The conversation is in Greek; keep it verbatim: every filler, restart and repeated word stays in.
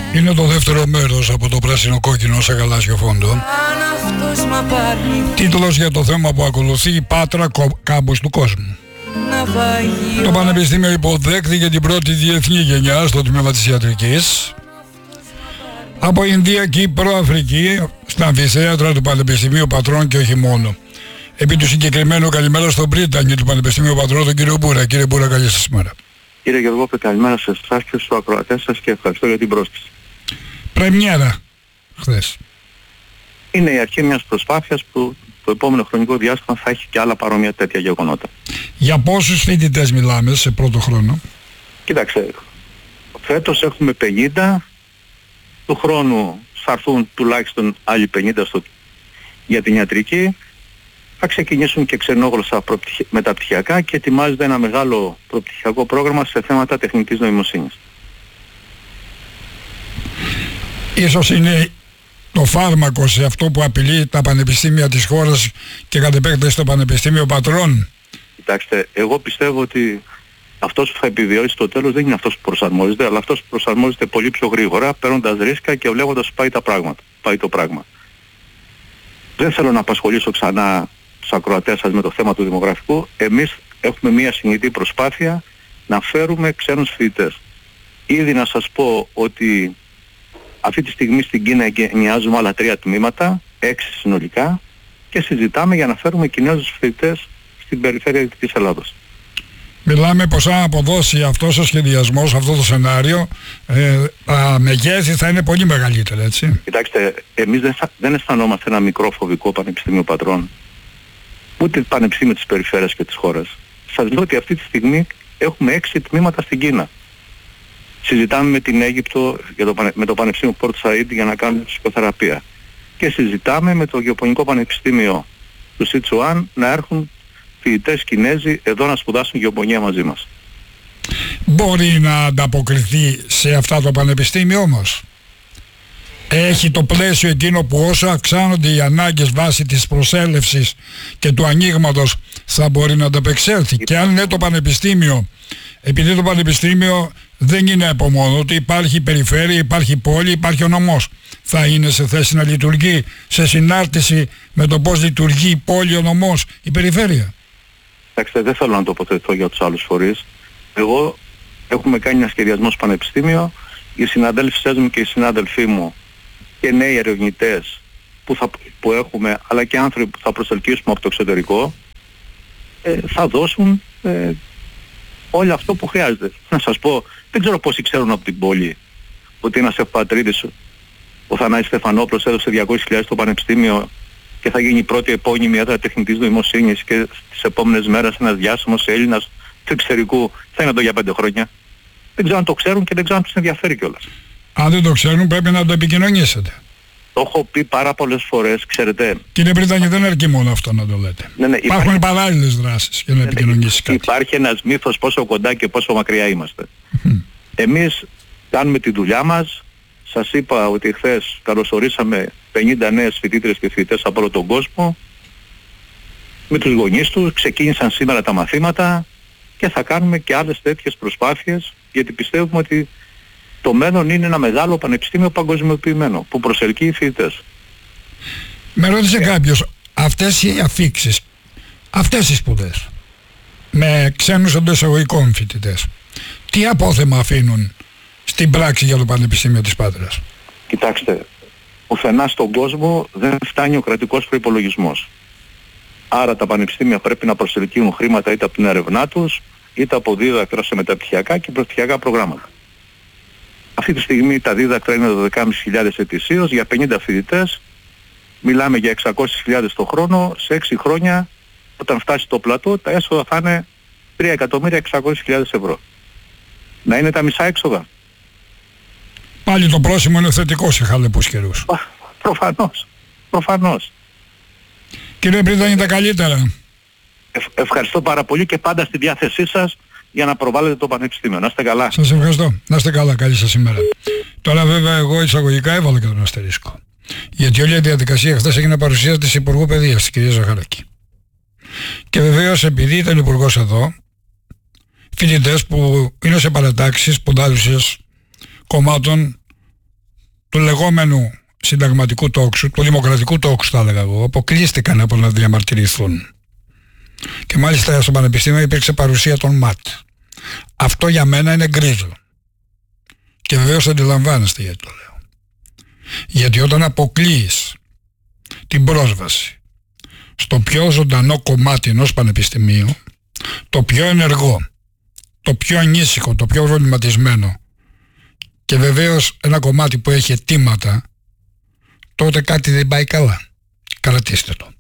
Είναι το δεύτερο μέρος από το πράσινο κόκκινο σε γαλάζιο φόντο. Τίτλος για το θέμα που ακολουθεί: η Πάτρα κάμπος του κόσμου. Το Πανεπιστήμιο υποδέχθηκε την πρώτη διεθνή γενιά στο τμήμα της ιατρικής από Ινδία, Κύπρο, Αφρική, στα αμφιθέατρα του Πανεπιστημίου Πατρών και όχι μόνο. Επί του συγκεκριμένου, καλημέρα στον πρίτανη του Πανεπιστημίου Πατρών, τον κύριο Μπούρα. Κύριε Μπούρα, καλή σας ημέρα. Κύριε Γεωργόπε, καλημέρα σε εσάς και στους ακροατές σας και ευχαριστώ για την πρόσκληση. Πρεμιέρα χθες. Είναι η αρχή μιας προσπάθειας που το επόμενο χρονικό διάστημα θα έχει και άλλα παρόμοια τέτοια γεγονότα. Για πόσους φοιτητές μιλάμε σε πρώτο χρόνο? Κοιτάξτε, φέτος έχουμε πενήντα, του χρόνου θα έρθουν τουλάχιστον άλλοι πενήντα στο, για την ιατρική. Θα ξεκινήσουν και ξενόγλωσσα μεταπτυχιακά και ετοιμάζεται ένα μεγάλο προπτυχιακό πρόγραμμα σε θέματα τεχνητής νοημοσύνης. Ίσως είναι το φάρμακο σε αυτό που απειλεί τα πανεπιστήμια της χώρας και κατ' επέκταση στο Πανεπιστήμιο Πατρών. Κοιτάξτε, εγώ πιστεύω ότι αυτός που θα επιβιώσει στο τέλος δεν είναι αυτός που προσαρμόζεται, αλλά αυτός που προσαρμόζεται πολύ πιο γρήγορα, παίρνοντας ρίσκα και βλέποντας που πάει, τα πράγματα, πάει το πράγμα. Δεν θέλω να απασχολήσω ξανά τους ακροατές σας με το θέμα του δημογραφικού. Εμείς έχουμε μια συνειδητή προσπάθεια να φέρουμε ξένους φοιτητές. Ήδη να σας πω ότι αυτή τη στιγμή στην Κίνα εγκαινιάζουμε άλλα τρία τμήματα, έξι συνολικά, και συζητάμε για να φέρουμε Κινέζους φοιτητές στην περιφέρεια της Ελλάδος. Μιλάμε πως αν αποδώσει αυτός ο σχεδιασμός, αυτό το σενάριο, ε, τα μεγέθη θα είναι πολύ μεγαλύτερα, έτσι. Κοιτάξτε, εμείς δεν, δεν αισθανόμαστε ένα μικρό φοβικό Πανεπιστήμιο Πατρών, ούτε πανεπιστήμιο της περιφέρειας και της χώρας. Σας λέω ότι αυτή τη στιγμή έχουμε έξι τμήματα στην Κίνα. Συζητάμε με την Αίγυπτο, για το, με το Πανεπιστήμιο Πόρτ Σαΐντ για να κάνουμε ψυχοθεραπεία. Και συζητάμε με το Γεωπονικό Πανεπιστήμιο του Σιτσουάν να έρχουν φοιτητές Κινέζοι εδώ να σπουδάσουν γεωπονία μαζί μας. Μπορεί να ανταποκριθεί σε αυτά το πανεπιστήμιο όμως? Έχει το πλαίσιο εκείνο που όσο αυξάνονται οι ανάγκες βάσει της προσέλευσης και του ανοίγματος θα μπορεί να ανταπεξέλθει? Και αν είναι το πανεπιστήμιο, επειδή το πανεπιστήμιο δεν είναι από μόνο ότι υπάρχει περιφέρεια, υπάρχει πόλη, υπάρχει ο νομός, θα είναι σε θέση να λειτουργεί σε συνάρτηση με το πώς λειτουργεί η πόλη, ο νομός, η περιφέρεια? Κοιτάξτε, δεν θέλω να τοποθετηθώ για τους άλλους φορείς. Εγώ έχουμε κάνει ένα σχεδιασμό στο πανεπιστήμιο, οι συναδέλφοι μου και οι συνάδελφοί μου και νέοι ερευνητές που, θα, που έχουμε, αλλά και άνθρωποι που θα προσελκύσουμε από το εξωτερικό, ε, θα δώσουν ε, όλο αυτό που χρειάζεται. Να σας πω, δεν ξέρω πόσοι ξέρουν από την πόλη ότι ένας ευπατρίδης, ο Θανάσης Στεφανόπουλος, έδωσε διακόσιες χιλιάδες στο πανεπιστήμιο και θα γίνει η πρώτη επώνυμη έδρα τεχνητής νοημοσύνης και τις επόμενες μέρες ένας διάσημος Έλληνας του εξωτερικού θα είναι εδώ για πέντε χρόνια. Δεν ξέρω αν το ξέρουν και δεν ξέρω αν τους ενδιαφέρει κιόλας. Αν δεν το ξέρουν πρέπει να το επικοινωνήσετε. Το έχω πει πάρα πολλές φορές, ξέρετε. Κύριε Πρίτανη, δεν αρκεί μόνο αυτό να το λέτε. Ναι, ναι, υπάρχουν υπάρχει... παράλληλες δράσεις για να ναι, επικοινωνήσει κάτι. Υπάρχει ένας μύθος πόσο κοντά και πόσο μακριά είμαστε. Mm. Εμείς κάνουμε τη δουλειά μας. Σας είπα ότι χθες καλωσορίσαμε πενήντα νέες φοιτήτρες και φοιτητές από όλο τον κόσμο με τους γονείς τους. Ξεκίνησαν σήμερα τα μαθήματα και θα κάνουμε και άλλες τέτοιες προσπάθειες, γιατί πιστεύουμε ότι το μέλλον είναι ένα μεγάλο πανεπιστήμιο παγκοσμιοποιημένο που προσελκύει φοιτητές. Με ρώτησε κάποιος, αυτές οι αφίξεις, αυτές οι σπουδές με ξένους εντός εισαγωγικών φοιτητές, τι απόθεμα αφήνουν στην πράξη για το Πανεπιστήμιο της Πάτρας? Κοιτάξτε, πουθενά στον κόσμο δεν φτάνει ο κρατικός προϋπολογισμός. Άρα τα πανεπιστήμια πρέπει να προσελκύουν χρήματα είτε από την έρευνά τους, είτε από δίδακτρα σε μεταπτυχιακά και προπτυχιακά προγράμματα. Αυτή τη στιγμή τα δίδακτρα είναι δώδεκα χιλιάδες πεντακόσιες ετησίως για πενήντα φοιτητές. Μιλάμε για εξακόσιες χιλιάδες το χρόνο. Σε έξι χρόνια, όταν φτάσει το πλατό, τα έσοδα θα είναι τρία εκατομμύρια εξακόσιες χιλιάδες ευρώ. Να είναι τα μισά έξοδα. Πάλι το πρόσημο είναι θετικό σε χαλεπούς καιρούς. Προφανώς. Προφανώς. Κύριε Πρίτανη, τα καλύτερα. Ε, ευχαριστώ πάρα πολύ και πάντα στη διάθεσή σας για να προβάλλετε το Πανεπιστήμιο. Να είστε καλά. Σας ευχαριστώ. Να είστε καλά. Καλή σας ημέρα. Τώρα βέβαια εγώ εισαγωγικά έβαλα και τον αστερίσκο. Γιατί όλη η διαδικασία χθες έγινε παρουσία της Υπουργού Παιδείας, της κυρίας Ζαχαράκη. Και βεβαίως επειδή ήταν υπουργός εδώ, φοιτητές που είναι σε παρατάξεις, ποντάρουσες κομμάτων του λεγόμενου συνταγματικού τόξου, του δημοκρατικού τόξου θα έλεγα εγώ, αποκλείστηκαν από να διαμαρτυρηθούν. Και μάλιστα στο Πανεπιστήμιο υπήρξε παρουσία των ΜΑΤ. Αυτό για μένα είναι γκρίζο. Και βεβαίως αντιλαμβάνεστε γιατί το λέω. Γιατί όταν αποκλείεις την πρόσβαση στο πιο ζωντανό κομμάτι ενός πανεπιστημίου, το πιο ενεργό, το πιο ανήσυχο, το πιο προβληματισμένο, και βεβαίως ένα κομμάτι που έχει αιτήματα, τότε κάτι δεν πάει καλά. Κρατήστε το.